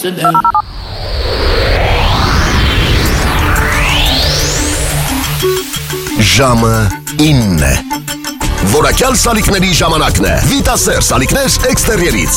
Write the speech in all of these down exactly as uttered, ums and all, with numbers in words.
Amsterdam. Ժամը ինը Որակյալ սալիկների ժամանակն է Վիտասեր սալիկներ էքստերիերից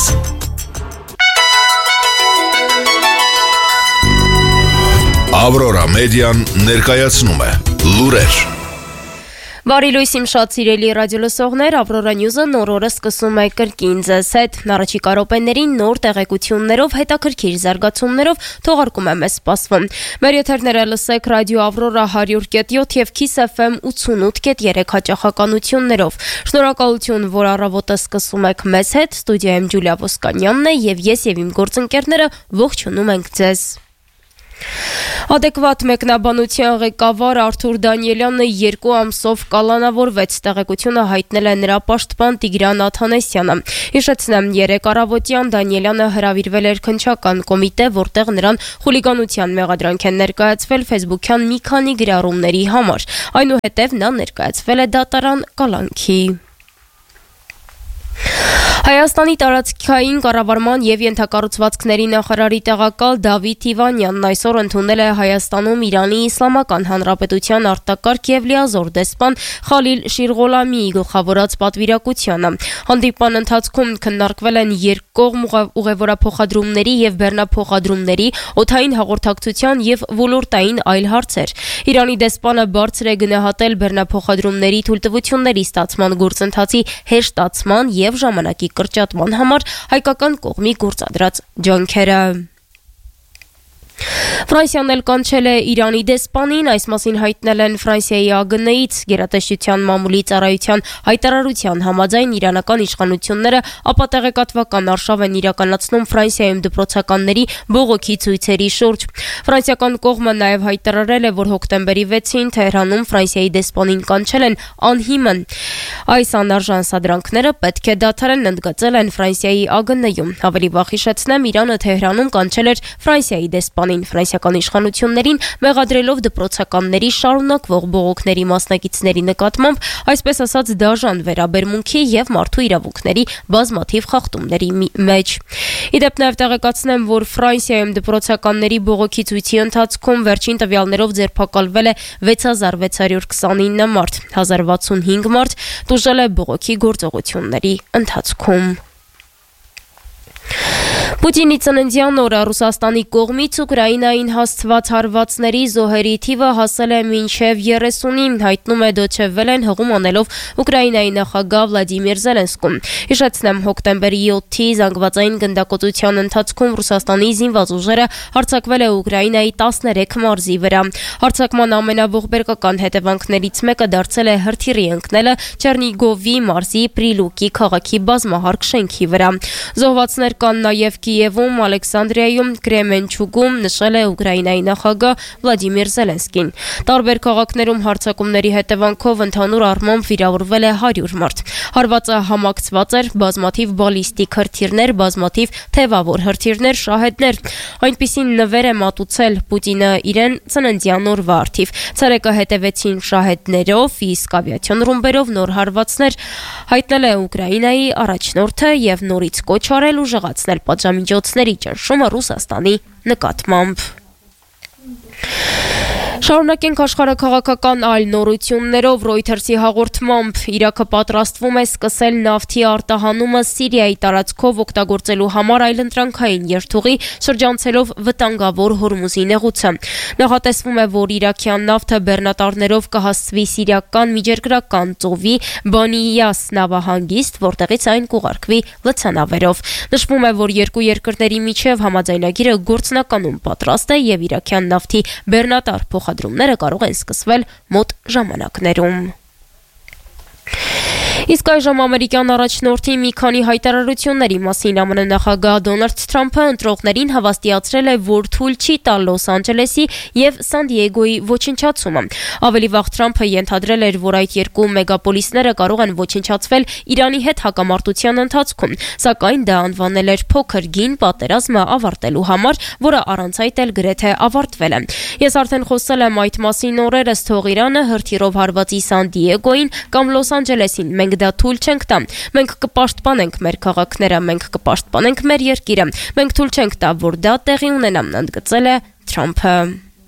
Ավրորա մեդիան ներկայացնում է լուրեր Բարի լույս իմ շատ սիրելի ռադիոլսողներ, Ավրորա Նյուզը նոր օրը սկսում է կրկին ձեզ հետ, առաջիկա րոպեներին նոր տեղեկություններով, հետաքրքիր զարգացումներով թողարկում է մեզ սպասվում։ Մեր եթերները լսեք ռադիո Ավրորա հարյուր կետ յոթ եւ Kiss F M ութսունութ կետ երեք հաճախականություններով։ Շնորհակալություն, որ առավոտը սկսում եք մեզ հետ, ստուդիայում Ջուլիա Ոսկանյանն է եւ ես եւ իմ գործընկերները ողջունում ենք ձեզ։ Adekvat մեկնաբանության ղեկավար Արթուր Դանիելյանը երկու ամսով կալանավորվեց, տեղեկությունը հայտնել է նրա պաշտպան Տիգրան Աթանեսյանը։ Հիշեցնեմ, երեկ առավոտյան Դանիելյանը հրավիրվել էր քննչական կոմիտե, որտեղ նրան խուլիգանության մեղադրանք են ներկայացվել ֆեյսբուքյան մի քանի գրառումների համար։ Այնուհետև նա ներկայացվել է դատարան կալանքի։ Հայաստանի տարածքային կառավարման եւ ենթակառուցվածքների նախարարի տեղակալ Դավիթ Իվանյանն այսօր ընդունել է Հայաստանում Իրանի Իսլամական Հանրապետության արտակարգ եւ լիազոր դեսպան Խալիլ Շիրղոլամիի գլխավորած պատվիրակությանը։ Հանդիպման ընթացքում քննարկվել են երկկողմ ուղևորափոխադրումների եւ բեռնափոխադրումների, օդային հաղորդակցության եւ ոլորտային այլ հարցեր։ Իրանի դեսպանը բարձր է գնահատել բեռնափոխադրումների թույլտվությունների ստացման գործընթացի հեշտացման եւ ժամանակի կրճատման համար հայկական կողմի գործադրած ջանքերը։ Ֆրանսիան էլ կանչել է Իրանի դեսպանին, այս մասին հայտնել են Ֆրանսիայի Ա Գ Ն-ից գերատեսչության մամուլի ծառայության հայտարարության համաձայն իրանական իշխանությունները ապատեղեկատվական արշավ են իրականացնում Ֆրանսիայում դպրոցականների բողոքի ցույցերի շուրջ։ Ֆրանսիական կողմը նաև հայտարարել է, որ հոկտեմբերի վեցին Թեհրանում Ֆրանսիայի դեսպանին կանչել են անհիմն։ Այս անարժան սադրանքները պետք է դադարեն, ընդգծել են Ֆրանսիայի Ա Գ Ն-ում։ Ավելի վաղ հիշեցնեմ, Իրանը Թեհրանում կանչել էր Ֆրանսիայի դեսպանին, ֆրանսիական իշխանություններին մեղադրելով դպրոցականների շարունակվող բողոքների մասնակիցների նկատմամբ, այսպես ասած, դաժան վերաբերմունքի եւ մարդու իրավունքների բազմաթիվ խախտումների մեջ։ Իդեպ նաև տեղեկացնեմ, որ Ֆրանսիայում դպրոցականների բողոքի ցույցի ընթացքում վերջին տվյալներով ձերբակալվել է վեց հազար վեց հարյուր քսանինը մարդ, հազար վաթսունհինգ մարդ տուժել է բողոքի գործողությունների ընթացքում։ Պուտինի ծննդյան օրը Ռուսաստանի կողմից Ուկրաինային հասցված հարվածների զոհերի թիվը հասել է մինչև երեսունի, հայտնում է Դոչե Վելեն, հղում անելով Ուկրաինայի նախագահ Վլադիմիր Զելենսկուն։ Հիշեցնեմ, հոկտեմբերի յոթի զանգվածային գնդակոծության ընթացքում Ռուսաստանի զինված ուժերը հարձակվել է Ուկրաինայի տասներեք մարզի վրա։ Հարձակման ամենաողբերգական հետևանքներից մեկը դարձել է հրթիռի ընկնելը Չեռնիգովի մարզի Պրիլուկի քաղաքի բազմահարկ շենքի վրա։ Զոհվածներ կան նաև Կիևում, Ալեքսանդրիայում, Կրեմենչուգում, նշել է Ուկրաինայի նախագահ Վլադիմիր Զելենսկին։ Տարբեր քաղաքներում հարձակումների հետևանքով ընդհանուր առմամբ վիրավորվել է հարյուր մարդ։ Հարվածը համակցված էր բազմաթիվ բալիստիկ հրթիռներ, բազմաթիվ թևավոր հրթիռներ, շահեդներ։ Այնպիսին նվեր է մատուցել Պուտինը իրեն ծննդյան օրվա առթիվ։ Ցերեկը հետևեցին շահեդներով, իսկ ավիացիոն ռումբերով նոր հարվածներ հայտնել է Ուկրաինայի առաջնորդը եւ նորից կոչ արել ուժեղացնել պատժամիջոցների ճնշումը Ռուսաստանի նկատմամբ։ Շարունակենք աշխարհաքաղաքական այլ նորություններով Reuters-ի հաղորդմամբ Իրաքը պատրաստվում է սկսել նավթի արտահանումը Սիրիայի տարածքով օգտագործելու համար այլընտրանքային երթուղի շրջանցելով վտանգավոր Հորմուզի նեղուցը։ Նախատեսվում է, որ իրաքյան նավթը բեռնատարներով կհասցվի սիրիական միջերկրական ծովի Բանիյաս նավահանգիստ, որտեղից այն կուղարկվի լցանավերով։ Նշվում է, որ երկու երկրների միջև համաձայնագիրը գործնականում պատրաստ է եւ իրաքյան նավթի բեռնատար փոխադրումները կարող են սկսվել մոտ ժամանակներում։ Իսկ այժմ ամերիկյան առաջնորդի մի քանի հայտարարությունների մասին ԱՄՆ նախագահ Դոնալդ Թրամփը ընտրողներին հավաստիացրել է, որ թույլ չի տալ Լոս Անջելեսի եւ Սան Դիեգոյի ոչնչացումը։ Ավելի վաղ Թրամփը ենթադրել էր, որ այդ երկու մեգապոլիսները կարող են ոչնչացվել Իրանի հետ հակամարտության ընթացքում, սակայն դա անվանել էր փոքր գին պատերազմը ավարտելու համար, որը առանց այդ էլ գրեթե ավարտվել է։ Ես արդեն խոսել եմ այդ մասին օրերս, թող Իրանը հրթիռով հարվածի Սան Դիեգոյին կամ Լոս Անջելեսին, մենք մենք դա թույլ չենք տա։ Մենք կպաշտպանենք մեր քաղաքները, մենք կպաշտպանենք մեր երկիրը։ Մենք թույլ չենք տա, որ դա տեղի ունենա, ընդգծել է Թրամփը։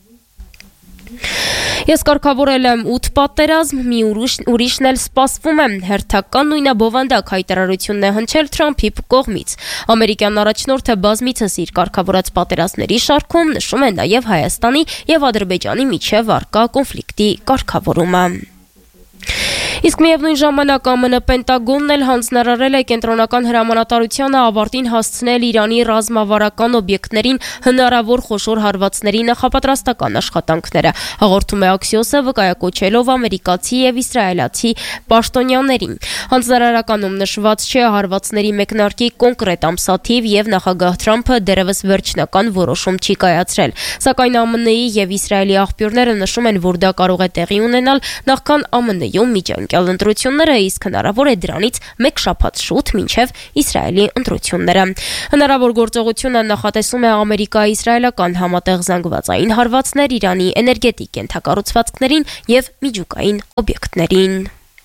Ես կարգավորել եմ ութ պատերազմ, մի ուրիշ, ուրիշն էլ սպասվում է, հերթական նույնաբովանդակ հայտարարությունն է հնչել Թրամփի կողմից։ Ամերիկյան առաջնորդը բազմիցս իր կարգավորած պատերազմների շարքում նշում է նաև Հայաստանի և Ադրբեջանի միջև առկա կոնֆլիկտի կարգավորումը։ Իսկ միևնույն ժամանակ ԱՄՆ Պենտագոնն էլ հանձնարարել է կենտրոնական հրամանատարությանը ավարտին հասցնել Իրանի ռազմավարական օբյեկտներին հնարավոր խոշոր հարվածների նախապատրաստական աշխատանքները, հաղորդում է Axios-ը վկայակոչելով ամերիկացի և իսրայելացի պաշտոնյաներին։ Հանձնարարականում նշված չէ հարվածների մեկնարկի կոնկրետ ամսաթիվ և նախագահ Թրամփը դեռևս վերջնական որոշում չի կայացրել, սակայն ԱՄՆ-ի և Իսրայելի աղբյուրները նշում են, որ դա կարող է տեղի ունենալ նախքան ԱՄՆ-ում միջանկյալ ընտրությունները, իսկ հնարավոր է դրանից մեկ շաբաթ շուտ մինչև Իսրայելի ընտրությունները։ Հնարավոր գործողությունը նախատեսում է ամերիկա-իսրայելական համատեղ զանգվածային հարվածներ Իրանի էներգետիկ ենթակառուցվածքներին և միջուկային օբյեկտներին։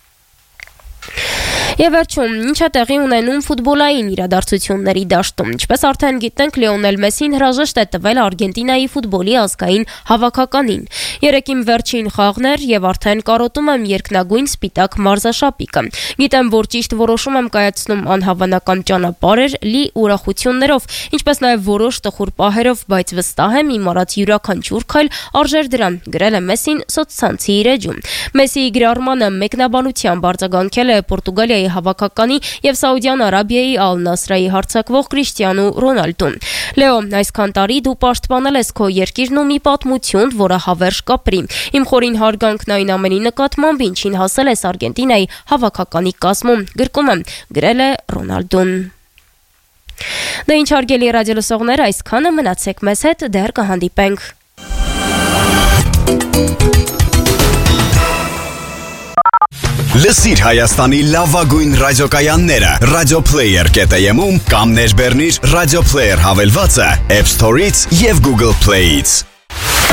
Եվ վերջում, ինչ է տեղի ունենում ֆուտբոլային իրադարձությունների դաշտում։ Ինչպես արդեն գիտենք, Լիոնել Մեսին հրաժեշտ է տվել Արգենտինայի ֆուտբոլի ազգային հավաքականին։ Երեկին վերջին խաղն էր և արդեն կարոտում եմ երկնագույն սպիտակ մարզաշապիկը։ Գիտեմ, որ ճիշտ որոշում եմ կայացնում անհավանական ճանապարհ էր լի ուրախություններով, ինչպես նաև որոշ տխուր պահերով, բայց վստահ եմ իմ արած յուրաքանչյուր քայլ արժեր դրան, գրել է Մեսին սոցցանցի իր էջում։ Մեսիի գրառմանը մեկնաբանությամբ արձագանքել է Պորտուգալիայի հավաքականի և Սաուդյան Արաբիայի Ալ Նասրայի հարձակվող Կրիշտիանու Ռոնալդուն։ Լեո, այսքան տարի դու պաշտպանել ես քո երկիրն ու մի պատմություն, որը հավերժ կապրի։ Իմ խորին հարգանքն այն ամենի նկատմամբ, ինչին հասել ես Արգենտինայի հավաքականի կազմում, գրկում եմ, գրել է Ռոնալդուն։ Դե ինչ հարգելի ռադիոլսողներ, այսքանը, մնացեք մեզ հետ, դեռ կհանդիպենք։ Լսիր Հայաստանի լավագույն ռադիոկայանները Radioplayer կետ եմ-ում կամ ներբեռնիր Radioplayer հավելվածը App Store-ից և Google Play-ից։